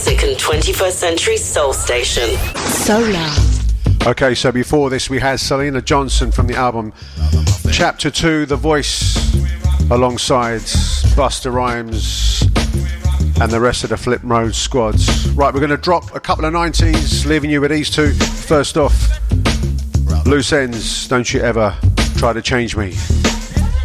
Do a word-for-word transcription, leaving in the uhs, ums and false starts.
classic and twenty-first century soul station. Solar. Okay, so before this we had Selena Johnson from the album Chapter two, The Voice, alongside Busta Rhymes and the rest of the Flip Mode squads. Right, we're going to drop a couple of nineties, leaving you with these two. First off, Loose Ends, Don't You Ever Try to Change Me.